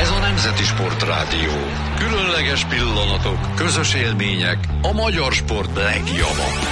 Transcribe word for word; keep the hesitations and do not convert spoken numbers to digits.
Ez a Nemzeti Sportrádió. Különleges pillanatok, közös élmények, a magyar sport legjobbak.